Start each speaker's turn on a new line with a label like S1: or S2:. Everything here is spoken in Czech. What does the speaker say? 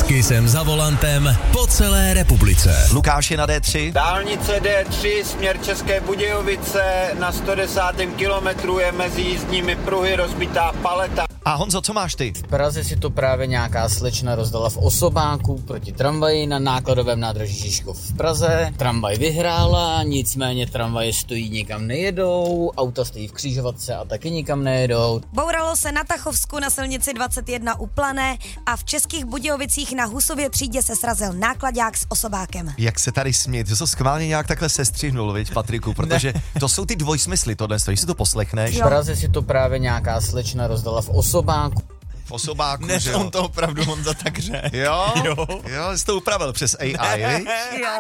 S1: S Kissem za volantem po celé republice.
S2: Lukáš je na D3.
S3: Dálnice D3, směr České Budějovice, na 110. kilometru je mezi jízdními pruhy rozbitá paleta.
S2: A Honzo, co máš ty?
S4: V Praze si to právě nějaká slečna rozdala v osobáku proti tramvaji na nákladovém nádraží Žižkov v Praze. Tramvaj vyhrála, nicméně tramvaje stojí, nikam nejedou, auta stojí v křižovatce a taky nikam nejedou.
S5: Bouralo se na Tachovsku na silnici 21 u Plané a v Českých Budějovicích na Husově třídě se srazil nákladák s osobákem.
S2: Jak se tady smět, že jsi schválně nějak takhle sestřihnul, viď, Patriku, protože to jsou ty dvojsmysly tohle, když si to poslechneš.
S4: V Praze si to právě nějaká slečna rozdala v osobáku.
S2: V osobáku,
S6: Dnes
S2: že jo?
S6: on to opravdu Honza tak řekl.
S2: Jo, jsi to upravil přes AI, viď?
S5: Jo.